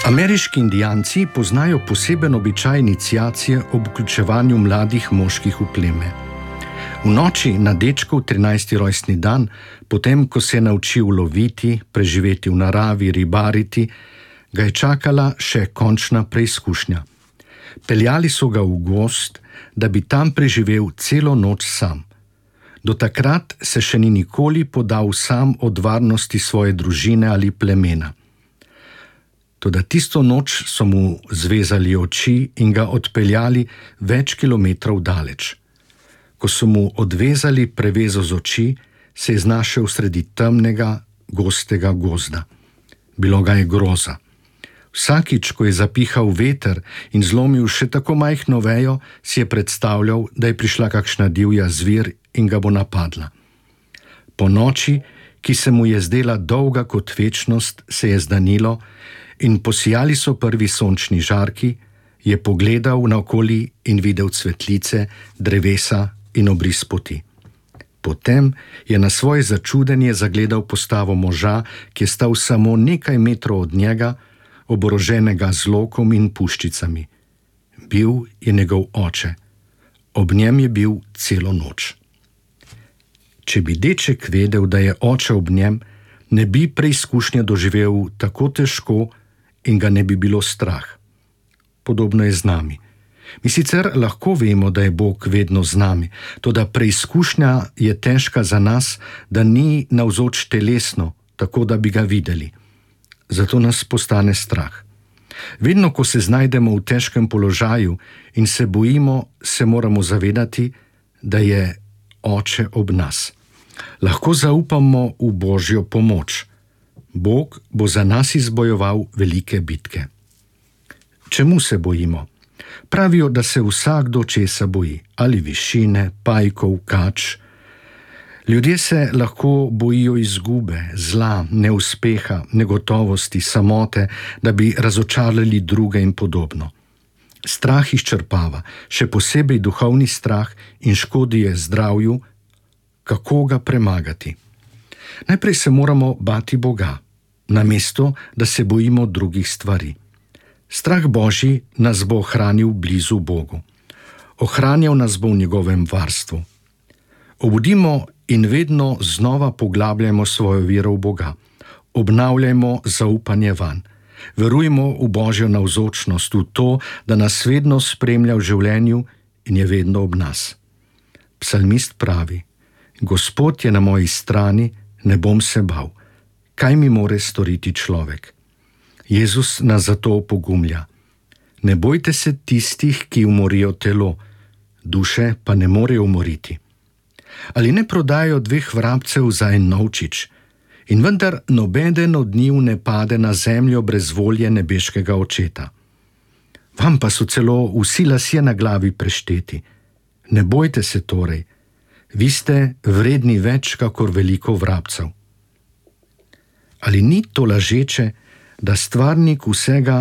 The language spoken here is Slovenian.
Ameriški indijanci poznajo poseben običaj iniciacije ob vključevanju mladih moških v pleme. V noči na dečkov 13. rojstni dan, potem ko se je naučil loviti, preživeti v naravi, ribariti, ga je čakala še končna preizkušnja. Peljali so ga v gozd, da bi tam preživel celo noč sam. Do takrat se še ni nikoli podal sam od varnosti svoje družine ali plemena. Toda tisto noč so mu zvezali oči in ga odpeljali več kilometrov daleč. Ko so mu odvezali prevezo z oči, se je znašel sredi temnega, gostega gozda. Bilo ga je groza. Vsakič, ko je zapihal veter in zlomil še tako majhno vejo, si je predstavljal, da je prišla kakšna divja zvir in ga bo napadla. Po noči, ki se mu je zdela dolga kot večnost, se je zdanilo in posijali so prvi sončni žarki, je pogledal naokoli in videl cvetlice, drevesa in obris poti. Potem je na svoje začudenje zagledal postavo moža, ki je stal samo nekaj metrov od njega, oboroženega z lokom in puščicami. Bil je njegov oče. Ob njem je bil celo noč. Če bi deček vedel, da je oče ob njem, ne bi preizkušnje doživel tako težko in ga ne bi bilo strah. Podobno je z nami. Mi sicer lahko vemo, da je Bog vedno z nami, toda preizkušnja je težka za nas, da ni navzoč telesno, tako da bi ga videli. Zato nas postane strah. Vedno, ko se znajdemo v težkem položaju in se bojimo, se moramo zavedati, da je oče ob nas. Lahko zaupamo v Božjo pomoč. Bog bo za nas izbojeval velike bitke. Čemu se bojimo? Pravijo, da se vsakdo česa boji, ali višine, pajkov, kač. Ljudje se lahko bojijo izgube, zla, neuspeha, negotovosti, samote, da bi razočarali druge in podobno. Strah izčrpava, še posebej duhovni strah in škodi je zdravju. Kako ga premagati? Najprej se moramo bati Boga, namesto da se bojimo drugih stvari. Strah Božji nas bo ohranil blizu Bogu. Ohranjal nas bo v njegovem varstvu. Obudimo in vedno znova poglabljajmo svojo vero v Boga. Obnavljajmo zaupanje vanj. Verujmo v Božjo navzočnost, v to, da nas vedno spremlja v življenju in je vedno ob nas. Psalmist pravi: Gospod je na moji strani, ne bom se bal. Kaj mi more storiti človek? Jezus nas zato opogumlja. Ne bojte se tistih, ki umorijo telo, duše pa ne morejo umoriti. Ali ne prodajo 2 vrabcev za en novčič? In vendar nobeden od njiju ne pade na zemljo brez volje nebeškega očeta. Vam pa so celo vsi lasje na glavi prešteti. Ne bojte se torej, vi ste vredni več kakor veliko vrabcev. Ali ni to lažeče, da stvarnik vsega